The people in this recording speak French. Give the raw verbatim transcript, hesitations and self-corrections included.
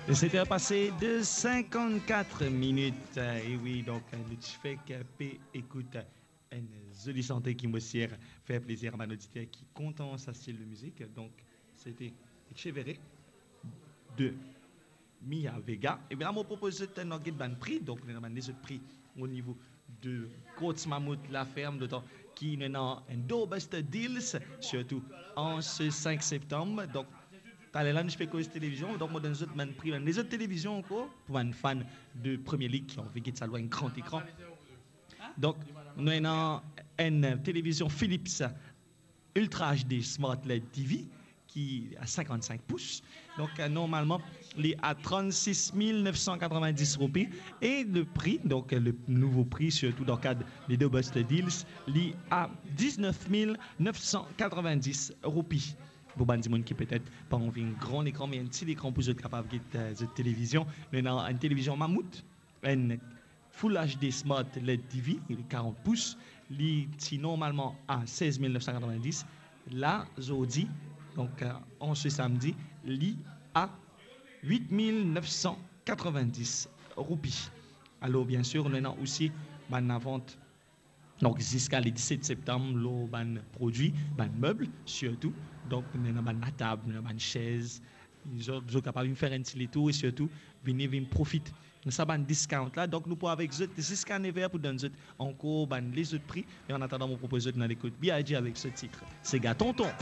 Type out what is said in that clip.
C'était passé de cinquante-quatre minutes. Et oui, donc, le fait que P écoute une jolie santé qui me sert, fait plaisir à ma auditeur qui content sa style de musique. Donc, c'était Echeverry de Mia Vega. Et bien là, je propose un autre prix. Donc, on a des autres prix au niveau de Côte Mammouth, la ferme, d'autant qui est un Doorbuster Deals, surtout en ce cinq septembre. Donc, T'as là, je fais cause télévision, donc moi dans les autres man pris les autres télévisions encore pour un fan de Premier League qui ont vu que ça doit un grand écran. Donc nous avons une télévision Philips Ultra H D Smart L E D T V qui a cinquante-cinq pouces. Donc euh, normalement, il est à trente-six mille neuf cent quatre-vingt-dix roupies et le prix, donc euh, le nouveau prix surtout dans le cadre des deux Buster Deals, il est à dix-neuf mille neuf cent quatre-vingt-dix roupies. Pour les gens qui peut-être pas envie un grand écran, mais un petit écran pour être capable de euh, de télévision. Nous avons une télévision Mammouth, une Full H D Smart L E D T V, il est quarante pouces, il est normalement à seize mille neuf cent quatre-vingt-dix. Là, aujourd'hui, donc euh, en ce samedi, il est à huit mille neuf cent quatre-vingt-dix roupies. Alors, bien sûr, nous avons aussi une vente. Donc, jusqu'à le dix-sept septembre, nous avons produit, des meubles surtout. Donc, nous avons une table, nous avons une chaise. Ils sont capables de faire un petit tour et surtout, venir, venir profiter. Nous avons un discount là. Donc, nous pouvons avec eux jusqu'à neuf heures pour donner encore les autres prix. Et en attendant, nous proposons dans l'écoute B I G avec ce titre. C'est Gatonton.